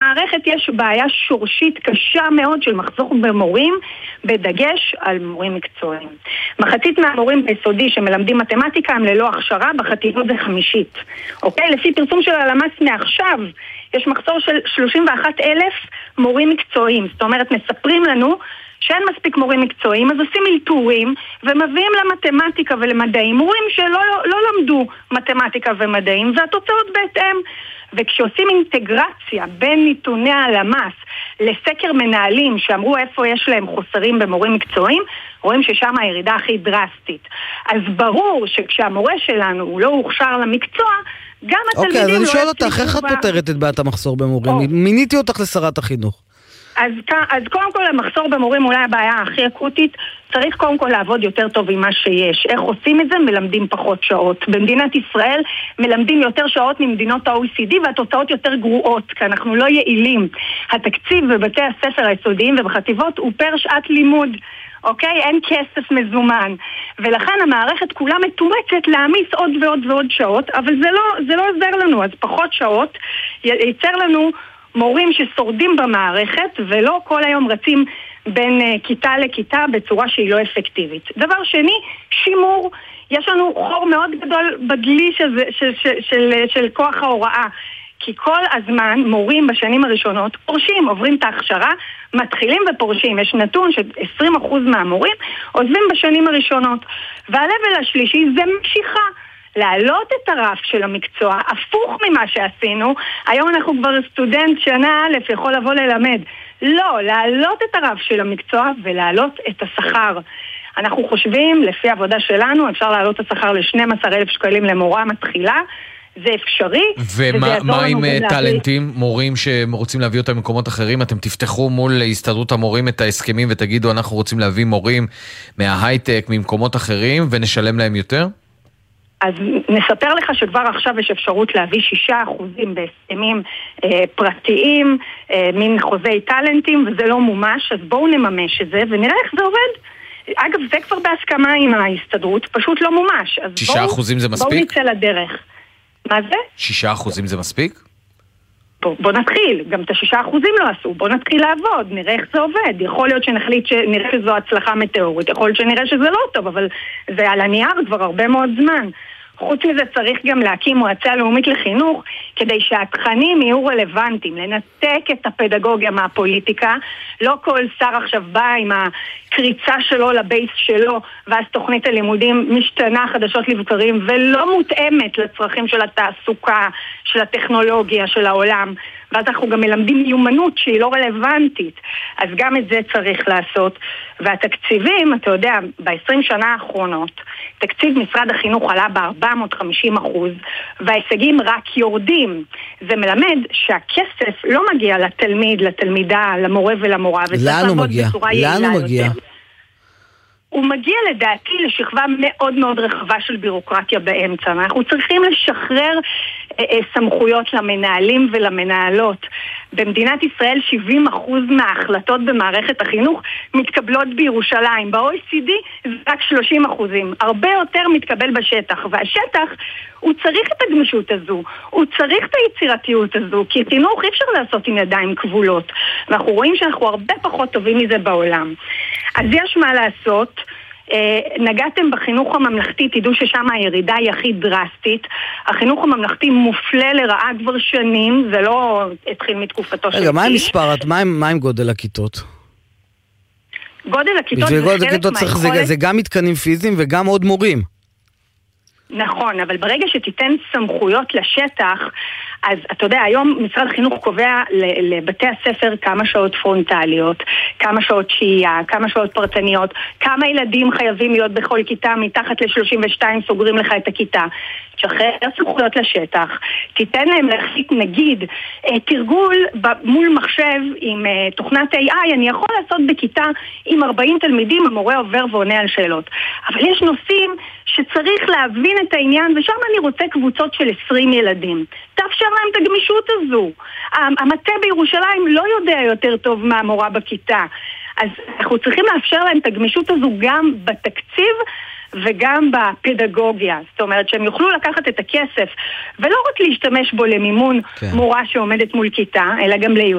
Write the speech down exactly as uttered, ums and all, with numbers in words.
במערכת יש בעיה שורשית קשה מאוד של מחסור במורים, בדגש על מורים מקצועיים. מחצית מהמורים ביסודי שמלמדים מתמטיקה הם ללא הכשרה, בחטיבות זה חמישית. אוקיי? לפי פרסום של הלמ"ס מעכשיו, יש מחסור של שלושים ואחד אלף מורים מקצועיים. זאת אומרת, מספרים לנו שאין מספיק מורים מקצועיים, אז עושים אלתורים ומביאים למתמטיקה ולמדעים מורים שלא לא למדו מתמטיקה ומדעים, והתוצאות בהתאם. וכשעושים אינטגרציה בין נתוני הלמ"ס לסקר מנהלים שאמרו איפה יש להם חוסרים במורים מקצועיים, רואים ששם הירידה הכי דרסטית. אז ברור שכשהמורה שלנו הוא לא הוכשר למקצוע, גם התלמידים לא... אוקיי, אז אני שואל אותך, איך את פותרת את בעיית המחסור במורים? מיניתי אותך לשרת החינוך. אז, אז קודם כל המחסור במורים אולי הבעיה הכי אקוטית, צריך קודם כל לעבוד יותר טוב עם מה שיש. איך עושים את זה? מלמדים פחות שעות. במדינת ישראל מלמדים יותר שעות ממדינות ה-או אי סי די והתוצאות יותר גרועות, כי אנחנו לא יעילים. התקציב בבתי הספר היסודיים ובחטיבות הוא פר שעת לימוד. אוקיי? אין כסף מזומן. ולכן המערכת כולה מתורצת להעמיס עוד ועוד ועוד שעות, אבל זה לא, זה לא עוזר לנו. אז פחות שעות ייצר לנו מורים ששורדים במערכת ולא כל היום רצים בין uh, כיתה לכיתה בצורה שהיא לא אפקטיבית. דבר שני, שימור. יש לנו חור מאוד גדול בדלי של, של, של, של, של כוח ההוראה. כי כל הזמן מורים בשנים הראשונות פורשים, עוברים את ההכשרה, מתחילים ופורשים. יש נתון ש-עשרים אחוז מהמורים עוזבים בשנים הראשונות. והלבל השלישי זה משיכה. להעלות את הרף של המקצוע, הפוך ממה שעשינו. היום אנחנו כבר סטודנט שנה א' יכול לבוא ללמד. לא, להעלות את הרף של המקצוע ולהעלות את השכר. אנחנו חושבים, לפי העבודה שלנו, אפשר להעלות את השכר ל-שנים עשר אלף שקלים למורה מתחילה. זה אפשרי. ומה עם טלנטים, מורים שרוצים להביא אותם ממקומות אחרים? אתם תפתחו מול הסתדרות המורים את ההסכמים ותגידו, אנחנו רוצים להביא מורים מההייטק, ממקומות אחרים, ונשלם להם יותר? אז נספר לך שכבר עכשיו יש אפשרות להביא שישה אחוזים בהסכמים אה, פרטיים, אה, מין חוזי טלנטים, וזה לא מומש, אז בואו נממש את זה ונראה איך זה עובד. אגב, זה כבר בהסכמה עם ההסתדרות, פשוט לא מומש. אז שישה בואו, אחוזים זה מספיק? בואו נצא לדרך. מה זה? שישה אחוזים זה מספיק? בוא, בוא נתחיל, גם את השישה אחוזים לא עשו, בוא נתחיל לעבוד, נראה איך זה עובד. יכול להיות שנחליט שנראה שזו הצלחה מטאורית, יכול להיות שנראה שזה לא טוב, אבל זה על הנייר כבר הרבה מאוד זמן. חוץ מזה צריך גם להקים מועצה לאומית לחינוך, כדי שהתכנים יהיו רלוונטיים, לנתק את הפדגוגיה מהפוליטיקה. לא כל שר עכשיו בא עם הקריצה שלו לבייס שלו, ואז תוכנית הלימודים משתנה חדשות לבקרים, ולא מותאמת לצרכים של התעסוקה, של הטכנולוגיה, של העולם. ואז אנחנו גם מלמדים מיומנות שהיא לא רלוונטית. אז גם את זה צריך לעשות. והתקציבים, אתה יודע, ב-עשרים שנה האחרונות, תקציב משרד החינוך עלה ב-ארבע מאות וחמישים אחוז, וההישגים רק יורדים. זה מלמד שהכסף לא מגיע לתלמיד, לתלמידה, למורה ולמורה. לאן הוא מגיע? לאן הוא מגיע? הוא מגיע לדעתי לשכבה מאוד מאוד רחבה של בירוקרטיה באמצע. אנחנו צריכים לשחרר אה, אה, סמכויות למנהלים ולמנהלות. במדינת ישראל שבעים אחוז מההחלטות במערכת החינוך מתקבלות בירושלים. ב-או אי סי די זה רק שלושים אחוזים. הרבה יותר מתקבל בשטח. והשטח הוא צריך את הגמישות הזו. הוא צריך את היצירתיות הזו. כי חינוך אי אפשר לעשות עם ידיים כבולות. ואנחנו רואים שאנחנו הרבה פחות טובים מזה בעולם. אז יש מה לעשות. נגעתם בחינוך הממלכתי, תדעו ששם הירידה היא הכי דרסטית. החינוך הממלכתי מופלה לרעה כבר שנים, זה לא התחיל מתקופתו של רגע, מה עם מספרת? מה עם גודל הכיתות? גודל הכיתות זה חלק מהיכולת. זה גם מתקנים פיזיים וגם עוד מורים. נכון, אבל ברגע שתיתן סמכויות לשטח, אז אתה יודע, היום משרד החינוך קובע לבתי הספר כמה שעות פרונטליות, כמה שעות שהייה, כמה שעות פרטניות, כמה ילדים חייבים להיות בכל כיתה, מתחת ל-שלושים ושתיים סוגרים לך את הכיתה. תשחרר סמכויות לשטח, תיתן להם להחליט נגיד תרגול מול מחשב עם תוכנת איי איי, אני יכול לעשות בכיתה עם ארבעים תלמידים, המורה עובר ועונה על שאלות. אבל יש נושאים שצריך להבין את העניין, ושם אני רוצה קבוצות של עשרים ילדים. תאפשר להם את הגמישות הזו. המטה בירושלים לא יודע יותר טוב מה המורה בכיתה. אז אנחנו צריכים לאפשר להם את הגמישות הזו גם בתקציב וגם בפדגוגיה. זאת אומרת שהם יוכלו לקחת את הכסף ולא רק להשתמש בו למימון כן. מורה שעומדת מול כיתה, אלא גם